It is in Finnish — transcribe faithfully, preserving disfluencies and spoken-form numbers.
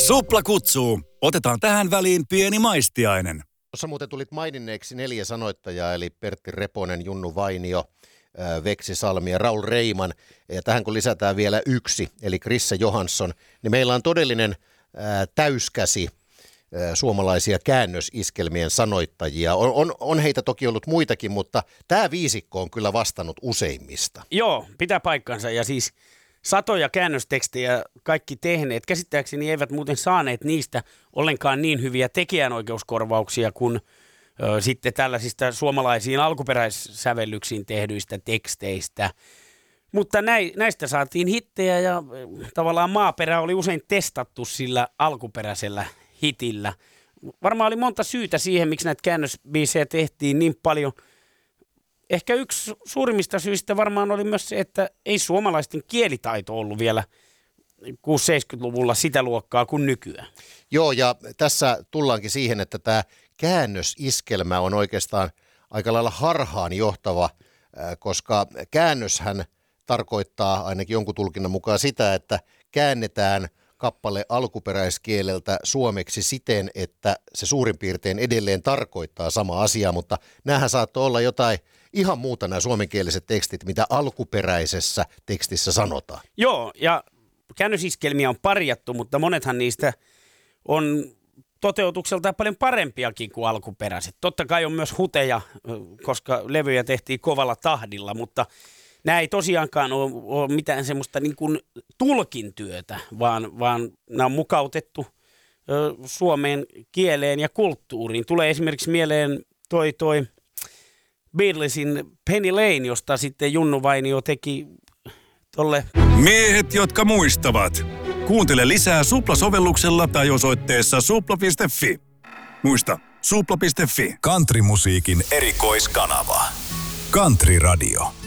Supla kutsuu. Otetaan tähän väliin pieni maistiainen. Tuossa muuten tulit maininneeksi neljä sanoittajaa, eli Pertti Reponen, Junnu Vainio, Veksi Salmi ja Raul Reiman. Ja tähän kun lisätään vielä yksi, eli Krisse Johansson, niin meillä on todellinen ää, täyskäsi ää, suomalaisia käännösiskelmien sanoittajia. On, on, on heitä toki ollut muitakin, mutta tämä viisikko on kyllä vastannut useimmista. Joo, pitää paikkansa ja siis satoja käännöstekstejä kaikki tehneet. Käsittääkseni eivät muuten saaneet niistä ollenkaan niin hyviä tekijänoikeuskorvauksia kuin ö, sitten tällaisista suomalaisiin alkuperäissävellyksiin tehdyistä teksteistä. Mutta näi, näistä saatiin hittejä ja ö, tavallaan maaperä oli usein testattu sillä alkuperäisellä hitillä. Varmaan oli monta syytä siihen, miksi näitä käännösbiisejä tehtiin niin paljon. Ehkä yksi suurimmista syistä varmaan oli myös se, että ei suomalaisten kielitaito ollut vielä kuusikymmentä-seitsemänkymmentäluvulla sitä luokkaa kuin nykyään. Joo, ja tässä tullaankin siihen, että tämä käännösiskelmä on oikeastaan aika lailla harhaan johtava, koska käännöshän tarkoittaa ainakin jonkun tulkinnan mukaan sitä, että käännetään kappale alkuperäiskieleltä suomeksi siten, että se suurin piirtein edelleen tarkoittaa sama asia, mutta näähän saattoi olla jotain ihan muuta nämä suomenkieliset tekstit, mitä alkuperäisessä tekstissä sanotaan. Joo, ja käännösiskelmiä on parjattu, mutta monethan niistä on toteutukseltaan paljon parempiakin kuin alkuperäiset. Totta kai on myös huteja, koska levyjä tehtiin kovalla tahdilla, mutta nämä ei tosiaankaan ole, ole mitään semmoista niin kuin tulkintyötä, vaan, vaan nämä on mukautettu ö, suomeen kieleen ja kulttuuriin. Tulee esimerkiksi mieleen toi, toi Beatlesin Penny Lane, josta sitten Junnu Vainio teki tolle. Miehet, jotka muistavat. Kuuntele lisää Supla-sovelluksella tai osoitteessa supla piste fi. Muista, supla piste fi. Countrymusiikin erikoiskanava. Country Radio.